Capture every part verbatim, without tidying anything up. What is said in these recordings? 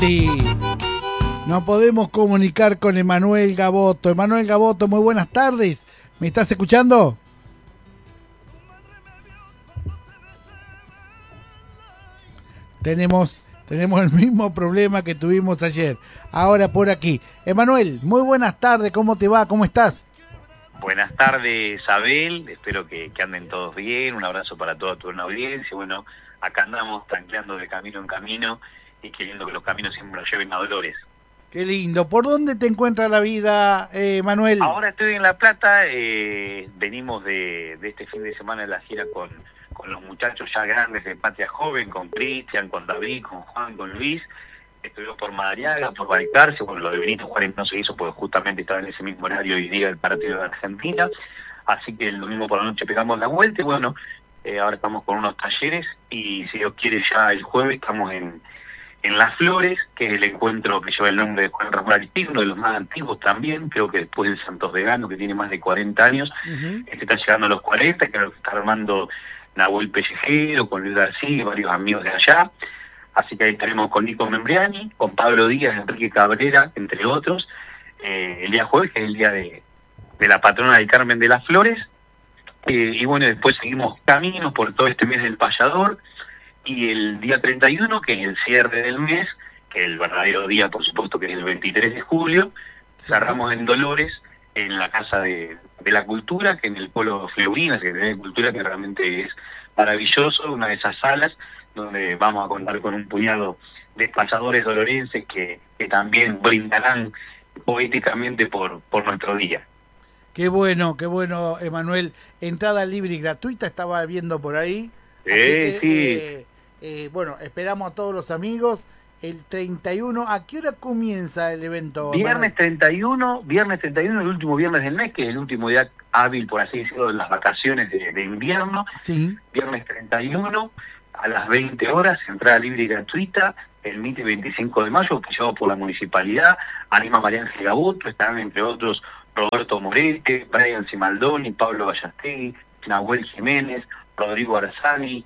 Sí. No podemos comunicar con Emanuel Gaboto. Emanuel Gaboto, muy buenas tardes. ¿Me estás escuchando? Tenemos, tenemos el mismo problema que tuvimos ayer. Ahora por aquí. Emanuel, muy buenas tardes. ¿Cómo te va? ¿Cómo estás? Buenas tardes, Abel. Espero que, que anden todos bien. Un abrazo para toda tu buena audiencia. Bueno, acá andamos tranqueando de camino en camino y queriendo que los caminos siempre nos lleven a Dolores. Qué lindo. ¿Por dónde te encuentra la vida, eh, Manuel? Ahora estoy en La Plata. Eh, venimos de, de este fin de semana de la gira con, con los muchachos ya grandes de Patria Joven, con Cristian, con David, con Juan, con Luis. Estuvimos por Madariaga, por Balcarce. Bueno, lo de Benito Juárez no se hizo porque justamente estaba en ese mismo horario y día el partido de Argentina. Así que el domingo por la noche pegamos la vuelta y bueno, eh, ahora estamos con unos talleres y si Dios quiere ya el jueves estamos en, en Las Flores, que es el encuentro que lleva el nombre de Juan Ramón Aristín, uno de los más antiguos también, creo que después del Santos Vegano, que tiene más de cuarenta años. Uh-huh. Este está llegando a los cuarenta, que lo está armando Nahuel Pellejero, con Luis García, varios amigos de allá. Así que ahí estaremos con Nico Membriani, con Pablo Díaz, Enrique Cabrera, entre otros, eh, el día jueves, que es el día de, de la patrona del Carmen de las Flores. Eh, y bueno, después seguimos caminos por todo este mes del payador. Y el día treinta y uno, que es el cierre del mes, que es el verdadero día, por supuesto, que es el veintitrés de julio, cerramos en Dolores, en la Casa de, de la Cultura, que en el Polo Fleurina, Secretaría de Cultura, que realmente es maravilloso, una de esas salas donde vamos a contar con un puñado de payadores dolorenses que, que también brindarán poéticamente por, por nuestro día. Qué bueno, qué bueno, Emanuel. Entrada libre y gratuita, estaba viendo por ahí. Sí, que, sí. Eh, eh, bueno, esperamos a todos los amigos. El treinta y uno, ¿a qué hora comienza el evento? Viernes Emanuel? treinta y uno, viernes treinta y uno, el último viernes del mes, que es el último día hábil, por así decirlo, de las vacaciones de, de invierno. Sí. Viernes treinta y uno, a las veinte horas, entrada libre y gratuita, el M I T veinticinco de mayo, apoyado por la municipalidad, anima María Ángel Gaboto, estarán entre otros Roberto Morete, Brian Cimaldoni, Pablo Vallastegui, Nahuel Jiménez, Rodrigo Arzani,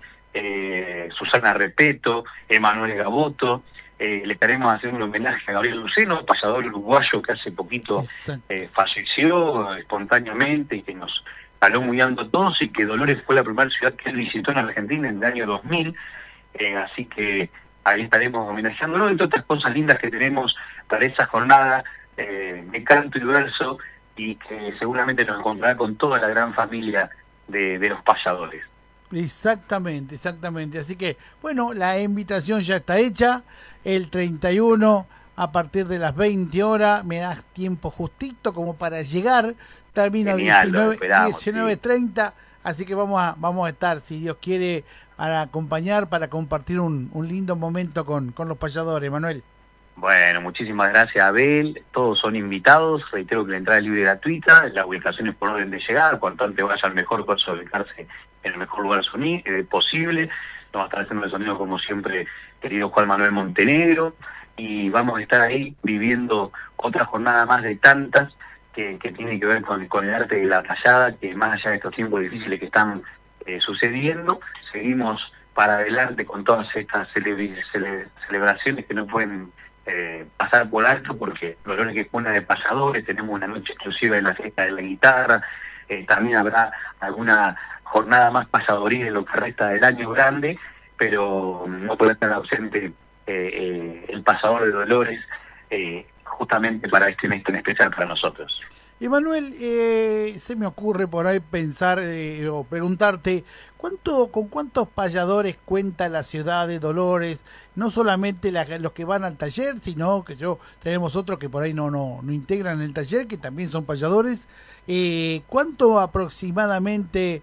eh, Susana Repeto, Emanuel Gaboto. Eh, le estaremos haciendo un homenaje a Gabriel Luceno, payador uruguayo que hace poquito eh, falleció espontáneamente y que nos caló muy hondo a todos, y que Dolores fue la primera ciudad que él visitó en Argentina en el año dos mil, eh, así que ahí estaremos homenajeándolo, entre otras cosas lindas que tenemos para esa jornada eh, de canto y verso, y que seguramente nos encontrará con toda la gran familia de, de los payadores. Exactamente, exactamente. Así que, bueno, la invitación ya está hecha. El treinta y uno, a partir de las veinte horas, me das tiempo justito como para llegar. Termino a diecinueve treinta, sí. Así que vamos a, vamos a estar, si Dios quiere, para acompañar, para compartir un, un lindo momento con, con los payadores, Manuel. Bueno, muchísimas gracias, Abel. Todos son invitados. Reitero que la entrada es libre y gratuita. La ubicación es por orden de llegar. Cuanto antes vaya al mejor caso de ubicarse en el mejor lugar sonido, eh, posible. Nos va a estar haciendo el sonido, como siempre, querido Juan Manuel Montenegro. Y vamos a estar ahí viviendo otra jornada más de tantas que, que tiene que ver con, con el arte de la tallada, que más allá de estos tiempos difíciles que están eh, sucediendo, seguimos para adelante con todas estas cele cele celebraciones que no pueden Eh, pasar por alto, porque Dolores, que es cuna de payadores, tenemos una noche exclusiva en la fiesta de la guitarra, eh, también habrá alguna jornada más payadoril en lo que resta del año grande, pero no puede estar ausente eh, eh, el payador de Dolores, eh, justamente para este mes tan especial para nosotros. Emanuel, eh, se me ocurre por ahí pensar eh, o preguntarte, ¿cuánto, ¿con cuántos payadores cuenta la ciudad de Dolores? No solamente la, los que van al taller, sino que yo tenemos otros que por ahí no, no, no integran el taller, que también son payadores. Eh, ¿Cuánto aproximadamente,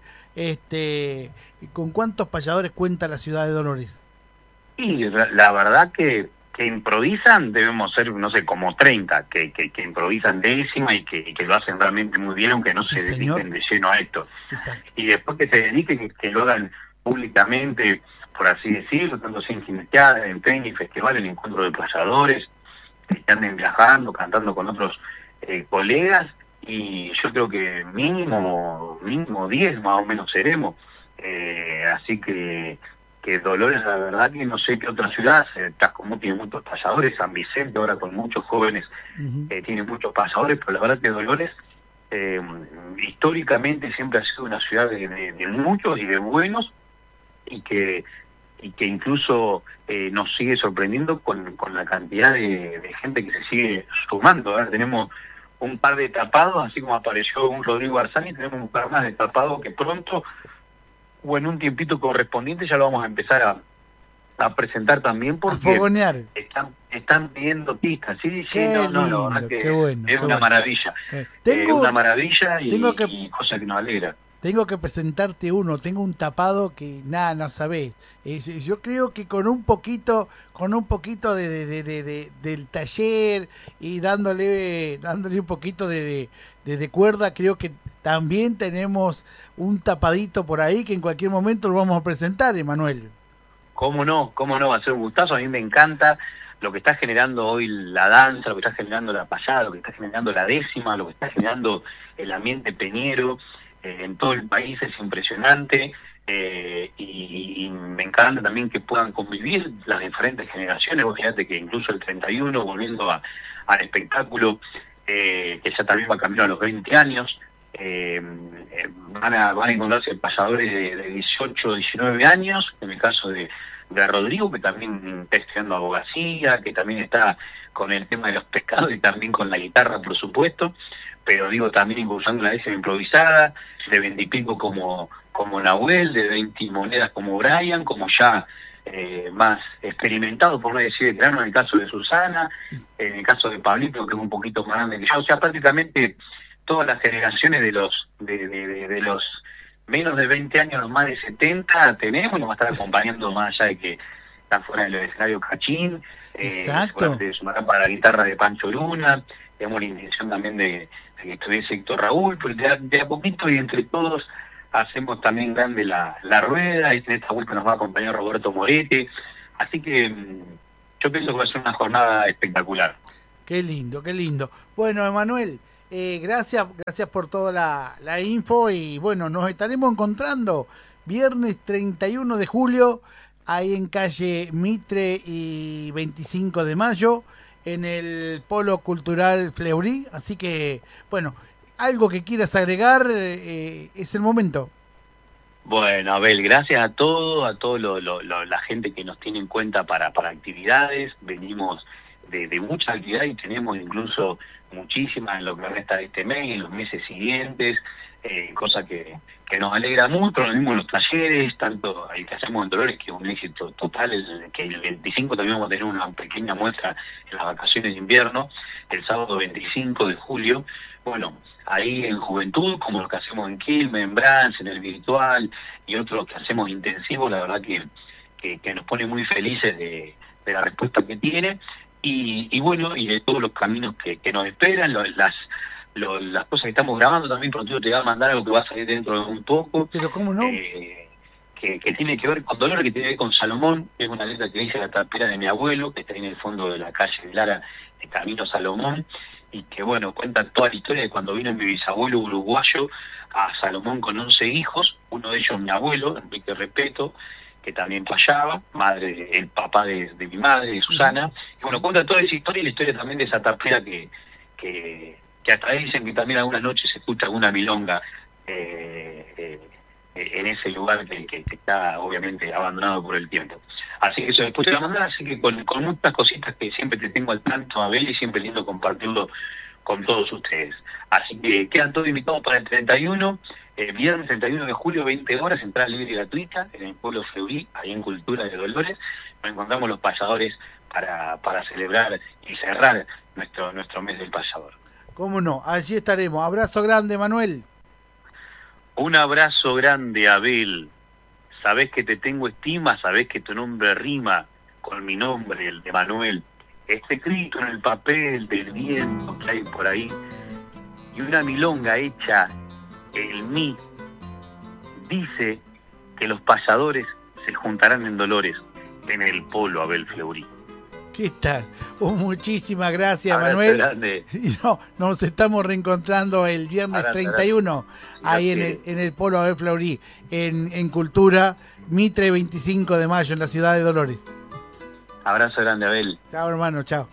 este, con cuántos payadores cuenta la ciudad de Dolores? Y la, la verdad que... que improvisan debemos ser, no sé, como treinta, que, que, que improvisan décima y que, y que lo hacen realmente muy bien, aunque no sí, se dediquen de lleno a esto. Exacto. Y después que se dediquen, que, que lo hagan públicamente, por así decirlo, tanto sin jineteada, en tren y festival, en encuentro de payadores, que anden viajando, cantando con otros eh, colegas, y yo creo que mínimo, mínimo diez más o menos seremos. Eh, así que que Dolores, la verdad que no sé qué otra ciudad, Chascomús tiene muchos payadores, San Vicente ahora con muchos jóvenes Uh-huh. eh, tiene muchos payadores, pero la verdad que Dolores eh, históricamente siempre ha sido una ciudad de, de, de muchos y de buenos, y que y que incluso eh, nos sigue sorprendiendo con, con la cantidad de, de gente que se sigue sumando. ¿eh? Tenemos un par de tapados, así como apareció un Rodrigo Arzani, tenemos un par más de tapados que pronto, o en un tiempito correspondiente, ya lo vamos a empezar a, a presentar también, porque están, están pidiendo pistas. Sí, sí, no, no, no, no, que bueno, es una bueno. maravilla. Eh, tengo, eh, una maravilla y, tengo que... y cosa que nos alegra. Tengo que presentarte uno, tengo un tapado que nada, no sabés. Es, yo creo que con un poquito, con un poquito de, de, de, de, de del taller y dándole, dándole un poquito de, de, de cuerda, creo que también tenemos un tapadito por ahí que en cualquier momento lo vamos a presentar, Emanuel. ¿Cómo no? ¿Cómo no? Va a ser un gustazo. A mí me encanta lo que está generando hoy la danza, lo que está generando la payada, lo que está generando la décima, lo que está generando el ambiente peñero. Eh, en todo el país es impresionante, eh, y, y me encanta también que puedan convivir las diferentes generaciones. Vos fíjate que incluso el treinta y uno, volviendo a, al espectáculo, eh, que ya también va a cambiar a los veinte años, eh, eh, van, a, van a encontrarse payadores de, de dieciocho, diecinueve años, en el caso de, de Rodrigo, que también está estudiando abogacía, que también está con el tema de los pescados y también con la guitarra, por supuesto, pero digo, también usando la décima improvisada, de veintipico como, como Nahuel, de veinte monedas como Brian, como ya eh, más experimentado, por no decir veterano, en el caso de Susana, en el caso de Pablito, que es un poquito más grande que yo. O sea, prácticamente todas las generaciones de los de, de, de, de los menos de veinte años, los más de setenta, tenemos, nos va a estar acompañando más allá de que están fuera del escenario Cachín, eh, seguramente sumará para la guitarra de Pancho Luna. Tenemos la intención también de, de que estuviese Héctor Raúl, pero de a, de a poquito y entre todos hacemos también grande la, la rueda, y en esta vuelta nos va a acompañar Roberto Moretti, así que yo pienso que va a ser una jornada espectacular. Qué lindo, qué lindo. Bueno, Emanuel, eh, gracias, gracias por toda la, la info, y bueno, nos estaremos encontrando viernes treinta y uno de julio, ahí en calle Mitre y veinticinco de mayo, en el Polo Cultural Fleury. Así que, bueno, algo que quieras agregar, eh, es el momento. Bueno, Abel, gracias a todos, a toda lo, lo, lo, la gente que nos tiene en cuenta para, para actividades. Venimos de, de muchas actividades y tenemos incluso muchísimas en lo que resta de este mes y en los meses siguientes, eh, cosa que, que nos alegra mucho. Lo mismo en los talleres, tanto el que hacemos en Dolores, que es un éxito total, el, que el veinticinco también vamos a tener una pequeña muestra en las vacaciones de invierno, el sábado veinticinco de julio. Bueno, ahí en Juventud, como lo que hacemos en Quilmes, en Brans, en el virtual, y otros que hacemos intensivos, la verdad que, que, que nos pone muy felices de, de la respuesta que tiene, y, y bueno, y de todos los caminos que, que nos esperan, lo, las lo, las cosas que estamos grabando también. Pronto te va a mandar algo que va a salir dentro de un poco. Pero cómo no. Eh, que, que tiene que ver con Dolores, que tiene que ver con Salomón, que es una letra que dice la tapera de mi abuelo, que está en el fondo de la calle de Lara, de Camino Salomón, y que bueno, cuenta toda la historia de cuando vino mi bisabuelo uruguayo a Salomón con once hijos, uno de ellos mi abuelo, Enrique Repeto, que también fallaba, madre, el papá de, de mi madre, de Susana. Y bueno, cuenta toda esa historia y la historia también de esa tapera que, que, que hasta dicen que también algunas noches se escucha alguna milonga eh, eh, en ese lugar que, que, que está obviamente abandonado por el tiempo. Así que eso después te la mandar, así que con, con muchas cositas que siempre te tengo al tanto, Abel, y siempre lindo compartirlo con todos ustedes. Así que quedan todos invitados para el treinta y uno, eh, viernes treinta y uno de julio, veinte horas, entrada libre y gratuita, en el pueblo Fleury, ahí en Cultura de Dolores. Nos encontramos los payadores para, para celebrar y cerrar nuestro, nuestro mes del payador. Cómo no, allí estaremos. Abrazo grande, Manuel. Un abrazo grande, Abel. Sabés que te tengo estima, sabés que tu nombre rima con mi nombre, el de Manuel. Está escrito en el papel del viento que hay por ahí. Y una milonga hecha en mí dice que los payadores se juntarán en Dolores, en el polo Abel Fleury. ¿Qué tal? Oh, muchísimas gracias, Abrazo Manuel. grande. Y no, nos estamos reencontrando el viernes Abrazo, treinta y uno, abrazo. ahí en el, en el Polo Abel Fleury, en, en Cultura, Mitre veinticinco de mayo, en la ciudad de Dolores. Abrazo grande, Abel. Chao, hermano, chao.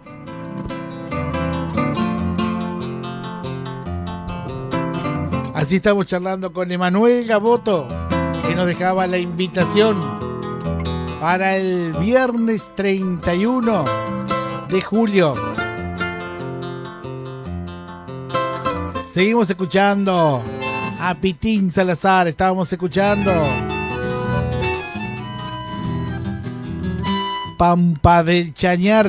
Así estamos charlando con Emanuel Gaboto, que nos dejaba la invitación para el viernes treinta y uno de julio. Seguimos escuchando a Pitín Salazar, estábamos escuchando Pampa del Chañar.